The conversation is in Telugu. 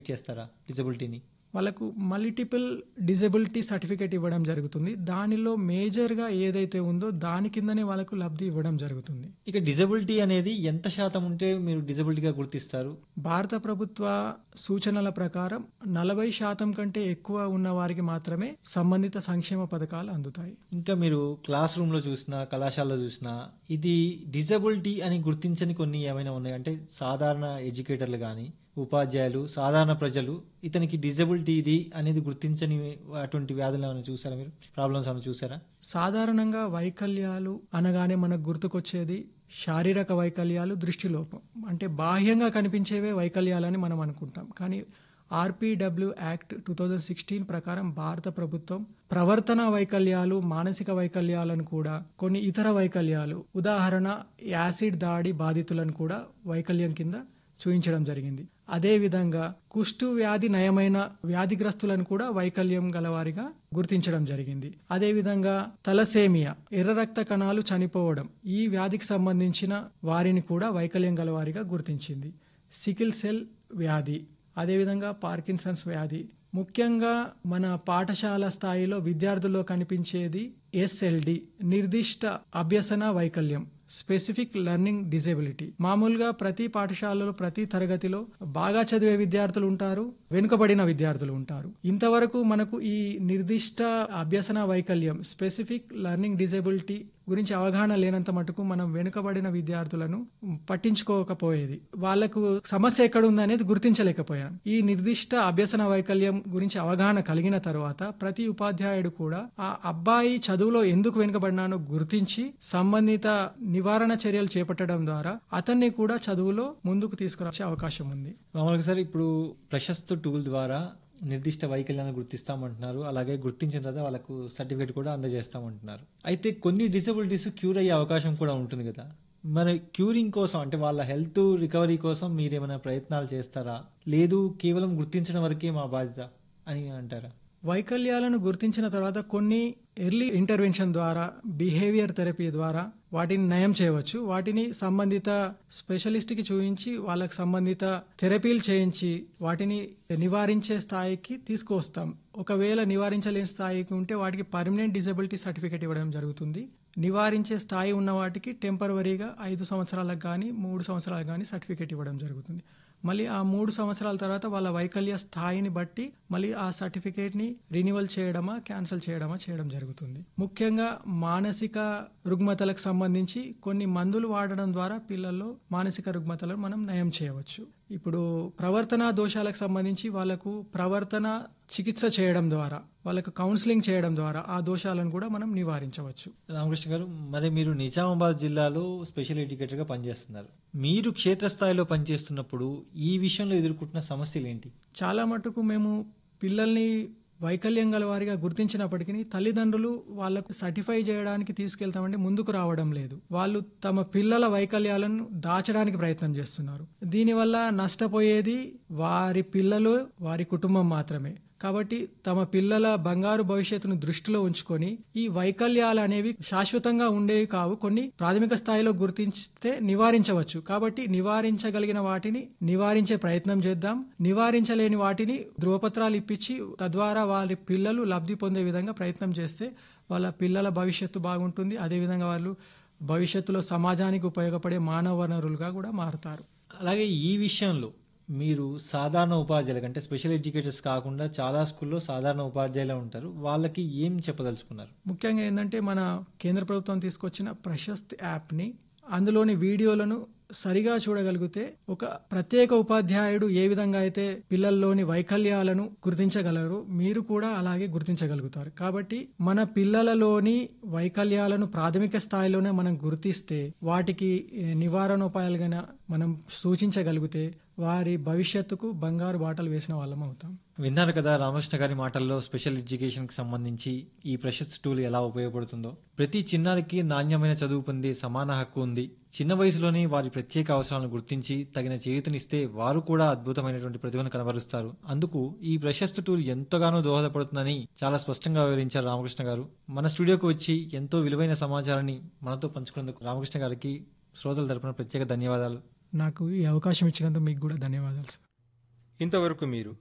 చేస్తారా డిజబిలిటీని? వాళ్ళకు మల్టిపుల్ డిజబిలిటీ సర్టిఫికేట్ ఇవ్వడం జరుగుతుంది. దానిలో మేజర్గా ఏదైతే ఉందో దాని కిందనే వాళ్ళకు లబ్ధి ఇవ్వడం జరుగుతుంది. ఇక డిజబిలిటీ అనేది ఎంత శాతం ఉంటే మీరు డిజబిలిటీగా గుర్తిస్తారు? భారత ప్రభుత్వ సూచనల ప్రకారం 40% కంటే ఎక్కువ ఉన్న వారికి మాత్రమే సంబంధిత సంక్షేమ పథకాలు అందుతాయి. ఇంకా మీరు క్లాస్ రూమ్లో చూసినా, కళాశాలలో చూసినా ఇది డిజబిలిటీ అని గుర్తించని కొన్ని ఏమైనా ఉన్నాయి? అంటే సాధారణ ఎడ్యుకేటర్లు కానీ, ఉపాధ్యాయులు, సాధారణ ప్రజలు ఇతనికి డిజబిలిటీ ఇది అనేది గుర్తించని అటువంటి వ్యాధులు ఏమైనా చూసారా మీరు? ప్రాబ్లమ్స్ ఏమైనా చూసారా? సాధారణంగా వైకల్యాలు అనగానే మనకు గుర్తుకొచ్చేది శారీరక వైకల్యాలు, దృష్టిలోపం. అంటే బాహ్యంగా కనిపించేవే వైకల్యాలని మనం అనుకుంటాం. కానీ ఆర్పిడబ్ల్యూ యాక్ట్ 2016 ప్రకారం భారత ప్రభుత్వం ప్రవర్తన వైకల్యాలు, మానసిక వైకల్యాలను కూడా, కొన్ని ఇతర వైకల్యాలు, ఉదాహరణ యాసిడ్ దాడి బాధితులను కూడా వైకల్యం కింద చూపించడం జరిగింది. అదేవిధంగా కుష్టు వ్యాధి నయమైన వ్యాధిగ్రస్తులను కూడా వైకల్యం గలవారిగా గుర్తించడం జరిగింది. అదేవిధంగా తలసేమియా, ఎర్ర రక్త కణాలు చనిపోవడం, ఈ వ్యాధికి సంబంధించిన వారిని కూడా వైకల్యం గలవారిగా గుర్తించింది. సికిల్ సెల్ వ్యాధి, అదేవిధంగా పార్కిన్సన్స్ వ్యాధి. ముఖ్యంగా మన పాఠశాల స్థాయిలో విద్యార్థుల్లో కనిపించేది ఎస్ఎల్డి, నిర్దిష్ట అభ్యసన వైకల్యం, స్పెసిఫిక్ లెర్నింగ్ డిజబిలిటీ. మామూలుగా ప్రతి పాఠశాలలో ప్రతి తరగతిలో బాగా చదివే విద్యార్థులు ఉంటారు, వెనుకబడిన విద్యార్థులు ఉంటారు. ఇంతవరకు మనకు ఈ నిర్దిష్ట అభ్యసన వైకల్యం, స్పెసిఫిక్ లెర్నింగ్ డిజబిలిటీ గురించి అవగాహన లేనంత మటుకు మనం వెనుకబడిన విద్యార్థులను పట్టించుకోకపోయేది. వాళ్లకు సమస్య ఎక్కడ ఉందనేది గుర్తించలేకపోయాం. ఈ నిర్దిష్ట అభ్యసన వైకల్యం గురించి అవగాహన కలిగిన తర్వాత ప్రతి ఉపాధ్యాయుడు కూడా ఆ అబ్బాయి చదువులో ఎందుకు వెనుకబడినానో గుర్తించి సంబంధిత నివారణ చర్యలు చేపట్టడం ద్వారా అతన్ని కూడా చదువులో ముందుకు తీసుకురావచ్చే అవకాశం ఉంది. మామూలుగా సార్, ఇప్పుడు ప్రశస్త టూల్ ద్వారా నిర్దిష్ట వైకల్యాన్ని గుర్తిస్తామంటున్నారు. అలాగే గుర్తించిన తర్వాత వాళ్ళకు సర్టిఫికేట్ కూడా అందజేస్తామంటున్నారు. అయితే కొన్ని డిసబిలిటీస్ క్యూర్ అయ్యే అవకాశం కూడా ఉంటుంది కదా. మరి క్యూరింగ్ కోసం, అంటే వాళ్ళ హెల్త్ రికవరీ కోసం మీరేమైనా ప్రయత్నాలు చేస్తారా? లేదు కేవలం గుర్తించడం వరకే మా బాధ్యత అని అంటారా? వైకల్యాలను గుర్తించిన తర్వాత కొన్ని ఎర్లీ ఇంటర్వెన్షన్ ద్వారా, బిహేవియర్ థెరపీ ద్వారా వాటిని నయం చేయవచ్చు. వాటిని సంబంధిత స్పెషలిస్ట్కి చూపించి వాళ్ళకి సంబంధిత థెరపీలు చేయించి వాటిని నివారించే స్థాయికి తీసుకువస్తాం. ఒకవేళ నివారించలేని స్థాయికి ఉంటే వాటికి పర్మనెంట్ డిజబిలిటీ సర్టిఫికేట్ ఇవ్వడం జరుగుతుంది. నివారించే స్థాయి ఉన్న వాటికి టెంపరవరీగా 5 సంవత్సరాలకు కానీ 3 సంవత్సరాలకు కానీ సర్టిఫికేట్ ఇవ్వడం జరుగుతుంది. మళ్ళీ ఆ 3 సంవత్సరాల తర్వాత వాళ్ళ వైకల్య స్థాయిని బట్టి మళ్ళీ ఆ సర్టిఫికేట్ని రినివల్ చేయడమా, క్యాన్సిల్ చేయడమా చేయడం జరుగుతుంది. ముఖ్యంగా మానసిక రుగ్మతలకు సంబంధించి కొన్ని మందులు వాడడం ద్వారా పిల్లల్లో మానసిక రుగ్మతలను మనం నయం చేయవచ్చు. ఇప్పుడు ప్రవర్తన దోషాలకు సంబంధించి వాళ్ళకు ప్రవర్తన చికిత్స చేయడం ద్వారా, వాళ్ళకు కౌన్సిలింగ్ చేయడం ద్వారా ఆ దోషాలను కూడా మనం నివారించవచ్చు. రామకృష్ణ గారు, మరి మీరు నిజామాబాద్ జిల్లాలో స్పెషల్ ఎడ్యుకేటర్గా పనిచేస్తున్నారు. మీరు క్షేత్రస్థాయిలో పనిచేస్తున్నప్పుడు ఈ విషయంలో ఎదుర్కొంటున్న సమస్యలు ఏంటి? చాలా మటుకు మేము పిల్లల్ని వైకల్యం గల వారిగా గుర్తించినప్పటికీ తల్లిదండ్రులు వాళ్లకు సర్టిఫై చేయడానికి తీసుకెళ్తామంటే ముందుకు రావడం లేదు. వాళ్ళు తమ పిల్లల వైకల్యాలను దాచడానికి ప్రయత్నం చేస్తున్నారు. దీనివల్ల నష్టపోయేది వారి పిల్లలు, వారి కుటుంబం మాత్రమే. కాబట్టి తమ పిల్లల బంగారు భవిష్యత్తును దృష్టిలో ఉంచుకొని ఈ వైకల్యాలు అనేవి శాశ్వతంగా ఉండేవి కావు. కొన్ని ప్రాథమిక స్థాయిలో గుర్తించితే నివారించవచ్చు. కాబట్టి నివారించగలిగిన వాటిని నివారించే ప్రయత్నం చేద్దాం. నివారించలేని వాటిని ధృవపత్రాలు ఇప్పించి తద్వారా వారి పిల్లలు లబ్ధి పొందే విధంగా ప్రయత్నం చేస్తే వాళ్ళ పిల్లల భవిష్యత్తు బాగుంటుంది. అదేవిధంగా వాళ్ళు భవిష్యత్తులో సమాజానికి ఉపయోగపడే మానవ వనరులుగా కూడా మారుతారు. అలాగే ఈ విషయంలో మీరు సాధారణ ఉపాధ్యాయులు అంటే స్పెషల్ ఎడ్యుకేటర్స్ కాకుండా చాలా స్కూల్లో సాధారణ ఉపాధ్యాయులు ఉంటారు, వాళ్ళకి ఏం చెప్పదలుచుకున్నారు? ముఖ్యంగా ఏంటంటే మన కేంద్ర ప్రభుత్వం తీసుకొచ్చిన ప్రశస్త్ యాప్ని, అందులోని వీడియోలను సరిగా చూడగలిగితే ఒక ప్రత్యేక ఉపాధ్యాయుడు ఏ విధంగా అయితే పిల్లల్లోని వైకల్యాలను గుర్తించగలరు, మీరు కూడా అలాగే గుర్తించగలుగుతారు. కాబట్టి మన పిల్లలలోని వైకల్యాలను ప్రాథమిక స్థాయిలోనే మనం గుర్తిస్తే వాటికి నివారణోపాయాలుగా మనం సూచించగలిగితే వారి భవిష్యత్తుకు బంగారు బాటలు వేసిన వాళ్ళం అవుతాం. విన్నారు కదా రామకృష్ణ గారి మాటల్లో స్పెషల్ ఎడ్యుకేషన్ కి సంబంధించి ఈ ప్రశస్త్ టూల్ ఎలా ఉపయోగపడుతుందో. ప్రతి చిన్నారికి నాణ్యమైన చదువు పొందే సమాన హక్కు ఉంది. చిన్న వయసులోనే వారి ప్రత్యేక అవసరాలను గుర్తించి తగిన చేయూతనిస్తే వారు కూడా అద్భుతమైనటువంటి ప్రతిభను కనబరుస్తారు. అందుకు ఈ ప్రశస్త్ టూల్ ఎంతగానో దోహదపడుతుందని చాలా స్పష్టంగా వివరించారు రామకృష్ణ గారు. మన స్టూడియోకి వచ్చి ఎంతో విలువైన సమాచారాన్ని మనతో పంచుకున్నందుకు రామకృష్ణ గారికి శ్రోతల తరపున ప్రత్యేక ధన్యవాదాలు. నాకు ఈ అవకాశం ఇచ్చినందుకు మీకు కూడా ధన్యవాదాలు సార్. ఇంతవరకు మీరు